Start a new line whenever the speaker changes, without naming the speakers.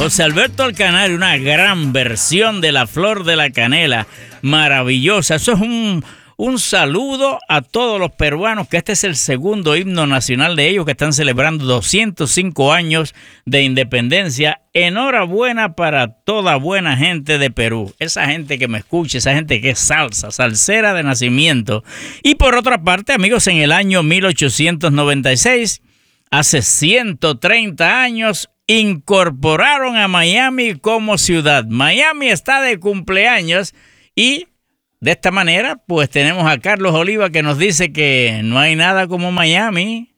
José Alberto Alcanario, una gran versión de La Flor de la Canela, maravillosa. Eso es un saludo a todos los peruanos, que este es el segundo himno nacional de ellos, que están celebrando 205 años de independencia. Enhorabuena para toda buena gente de Perú, esa gente que me escucha, esa gente que es salsera de nacimiento. Y por otra parte, amigos, en el año 1896, hace 130 años, incorporaron a Miami como ciudad. Miami está de cumpleaños y de esta manera, pues tenemos a Carlos Oliva, que nos dice que no hay nada como Miami.